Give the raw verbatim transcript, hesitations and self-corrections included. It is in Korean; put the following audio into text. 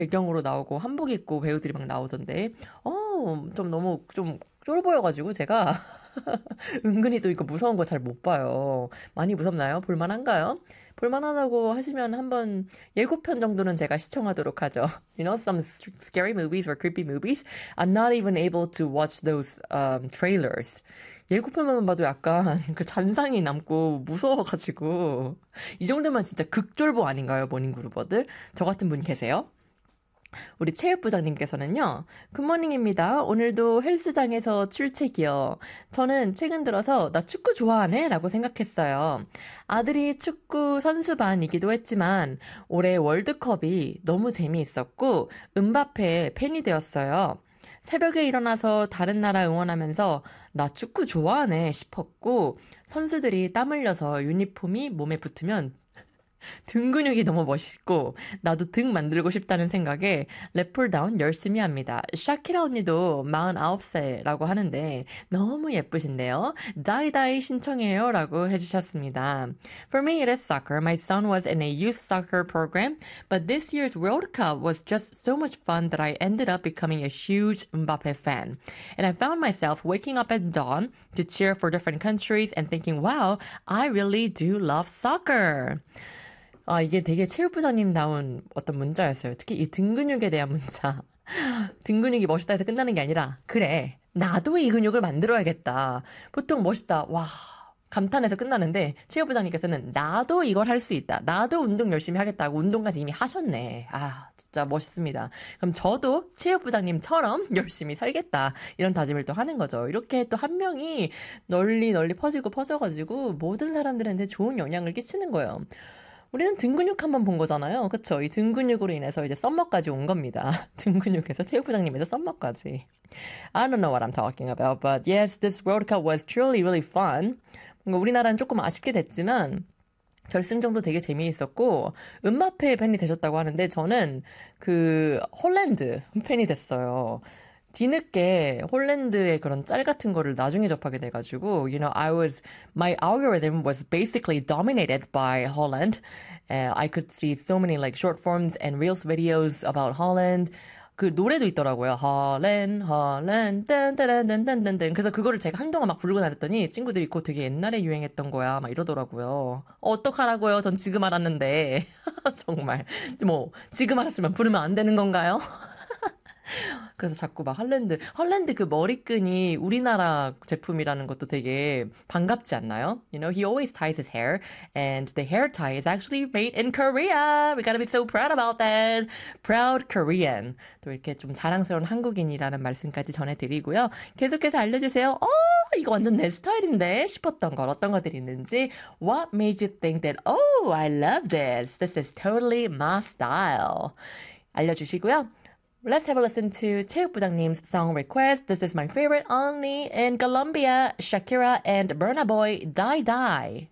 배경으로 나오고 한복 입고 배우들이 막 나오던데 어, 좀 너무 좀 쫄 보여가지고 제가 은근히 또 이거 무서운 거 잘 못 봐요. 많이 무섭나요? 볼만한가요? 볼만하다고 하시면 한번 예고편 정도는 제가 시청하도록 하죠. You know, some scary movies or creepy movies. I'm not even able to watch those um, trailers. 예고편만 봐도 약간 그 잔상이 남고 무서워가지고 이 정도면 진짜 극졸보 아닌가요, 모닝그루버들? 저 같은 분 계세요? 우리 체육부장님께서는요, 굿모닝입니다. 오늘도 헬스장에서 출첵이요. 저는 최근 들어서 나 축구 좋아하네? 라고 생각했어요. 아들이 축구 선수반이기도 했지만 올해 월드컵이 너무 재미있었고 은바페 팬이 되었어요. 새벽에 일어나서 다른 나라 응원하면서 나 축구 좋아하네 싶었고 선수들이 땀 흘려서 유니폼이 몸에 붙으면 등 근육이 너무 멋있고 나도 등 만들고 싶다는 생각에 랩풀다운 열심히 합니다. 샤키라 언니도 마흔아홉 세라고 하는데 너무 예쁘신데요. 다이다이 신청해요 라고 해주셨습니다. For me it is soccer. My son was in a youth soccer program, but this year's World Cup was just so much fun that I ended up becoming a huge Mbappe fan. And I found myself waking up at dawn to cheer for different countries and thinking, wow, I really do love soccer. 아, 이게 되게 체육부장님다운 어떤 문자였어요. 특히 이 등 근육에 대한 문자. 등 근육이 멋있다 해서 끝나는 게 아니라, 그래, 나도 이 근육을 만들어야겠다. 보통 멋있다, 와, 감탄해서 끝나는데, 체육부장님께서는 나도 이걸 할 수 있다. 나도 운동 열심히 하겠다고 운동까지 이미 하셨네. 아, 진짜 멋있습니다. 그럼 저도 체육부장님처럼 열심히 살겠다. 이런 다짐을 또 하는 거죠. 이렇게 또 한 명이 널리 널리 퍼지고 퍼져가지고 모든 사람들한테 좋은 영향을 끼치는 거예요. 우리는 등 근육 한번 본 거잖아요. 그쵸? 이 등 근육으로 인해서 이제 썸머까지 온 겁니다. 등 근육에서 체육부장님에서 썸머까지. I don't know what I'm talking about, but yes, this World Cup was truly really fun. 뭔가 우리나라는 조금 아쉽게 됐지만 결승전도 되게 재미있었고 은바페 팬이 되셨다고 하는데 저는 그 홀랜드 팬이 됐어요. 뒤늦게 홀랜드의 그런 짤 같은 거를 나중에 접하게 돼가지고, you know, I was, my algorithm was basically dominated by Holland. Uh, I could see so many like short forms and reels videos about Holland. 그 노래도 있더라고요. 헐랜, 헐랜, 딴따란딴딴딴. 그래서 그거를 제가 한동안 막 부르고 다녔더니 친구들이 그거 되게 옛날에 유행했던 거야. 막 이러더라고요. 어떡하라고요? 전 지금 알았는데. 정말. 뭐, 지금 알았으면 부르면 안 되는 건가요? 그래서 자꾸 막 헐랜드, 헐랜드 그 머리끈이 우리나라 제품이라는 것도 되게 반갑지 않나요? You know, he always ties his hair, and the hair tie is actually made in Korea. We gotta be so proud about that. Proud Korean. 또 이렇게 좀 자랑스러운 한국인이라는 말씀까지 전해드리고요. 계속해서 알려주세요. 어, 이거 완전 내 스타일인데 싶었던 걸 어떤 것들이 있는지. What made you think that, oh, I love this. This is totally my style. 알려주시고요. Let's have a listen to 체육부장님's song request. This is my favorite only in Colombia, Shakira and Burna Boy, Die Die.